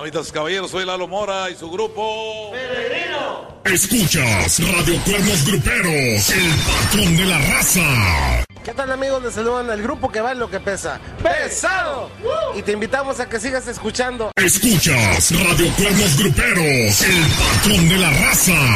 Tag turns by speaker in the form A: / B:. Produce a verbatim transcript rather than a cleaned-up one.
A: Amitas, caballeros, soy Lalo Mora y su grupo
B: Peregrino.
C: Escuchas Radio Cuernos Gruperos, el patrón de la raza.
D: ¿Qué tal, amigos? Les saludan el grupo que vale lo que pesa. ¡Pesado! Uh. Y te invitamos a que sigas escuchando.
C: Escuchas Radio Cuernos Gruperos, el patrón de la raza.